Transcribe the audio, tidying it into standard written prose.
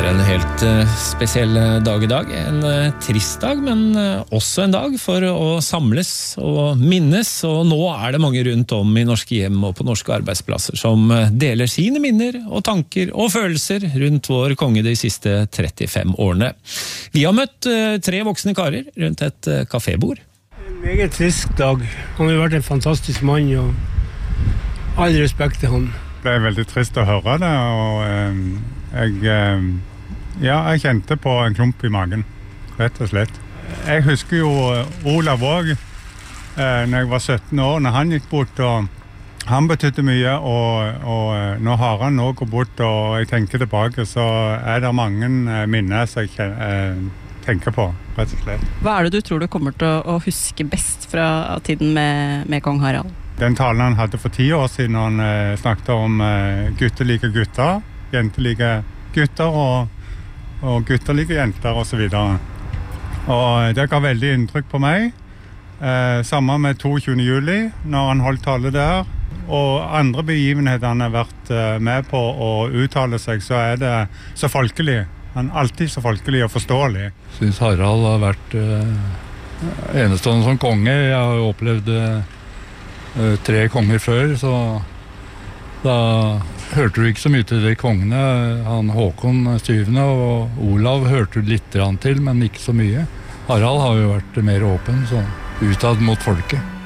en helt spesiell dag I dag, en trist dag, men også en dag for å samles og minnes, og nå det mange rundt om I norske hjem og på norske arbeidsplasser som deler sine minner og tanker og følelser rundt vår konge de siste 35 årene. Vi har møtt 3 voksne karer rundt et kafébord. En meget trist dag. Han har vært en fantastisk mann, og all respekt til han. Det veldig trist å høre det, og jeg kjente på en klump I magen, rett og slett. Jeg husker jo Olav også, når jeg var 17 år, når han gikk bort, og han betydde mye, og når har han nå gått bort, og jeg tenker tilbake, så det mange minner som jeg tenker på, rett og slett. Hva det du tror du kommer til å huske best fra tiden med kong Harald? Den talen han hadde for 10 år siden, han snakket om gutter liker gutter, jenter liker gutter, og gutter liker jenter, og så videre. Og det ga veldig inntrykk på meg. Sammen med 22. juli, når han holdt tale der, og andre begivenheter han har vært med på å uttale seg, så det så folkelig. Han alltid så folkelig og forståelig. Jeg synes Harald har vært enestående som konge. Jeg har jo opplevd 3 konger før, så da hørte du ikke så mye til de kongene. Han Håkon 7. og Olav hørte du litt til, men ikke så mye. Harald har jo vært mer åpen, så utad mot folket.